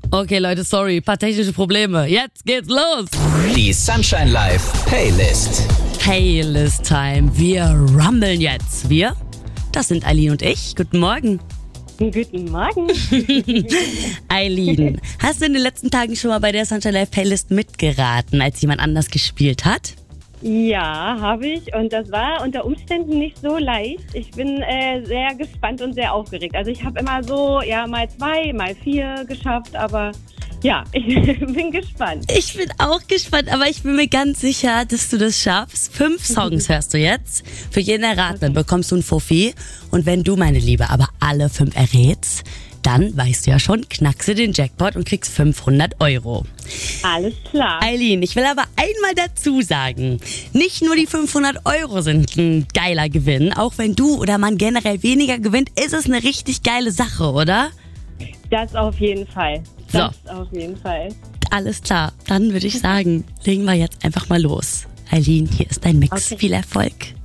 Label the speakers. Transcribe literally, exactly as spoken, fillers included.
Speaker 1: Okay, Leute, sorry, paar technische Probleme. Jetzt geht's los.
Speaker 2: Die Sunshine Live Playlist.
Speaker 1: Playlist Time. Wir rumbeln jetzt. Wir? Das sind Eileen und ich. Guten Morgen.
Speaker 3: Guten Morgen.
Speaker 1: Eileen, hast du in den letzten Tagen schon mal bei der Sunshine Live Playlist mitgeraten, als jemand anders gespielt hat?
Speaker 3: Ja, habe ich. Und das war unter Umständen nicht so leicht. Ich bin äh, sehr gespannt und sehr aufgeregt. Also ich habe immer so, ja, mal zwei, mal vier geschafft. Aber ja, ich bin gespannt.
Speaker 1: Ich bin auch gespannt, aber ich bin mir ganz sicher, dass du das schaffst. Fünf Songs hörst du jetzt. Für jeden Erratenen bekommst du ein Fuffi. Und wenn du, meine Liebe, aber alle fünf errätst, dann weißt du ja schon, knackst du den Jackpot und kriegst fünfhundert Euro.
Speaker 3: Alles klar.
Speaker 1: Eileen, ich will aber einmal dazu sagen, nicht nur die fünfhundert Euro sind ein geiler Gewinn, auch wenn du oder man generell weniger gewinnt, ist es eine richtig geile Sache, oder?
Speaker 3: Das auf jeden Fall. Das so. auf jeden Fall.
Speaker 1: Alles klar, dann würde ich sagen, legen wir jetzt einfach mal los. Eileen, hier ist dein Mix.
Speaker 3: Okay.
Speaker 1: Viel Erfolg.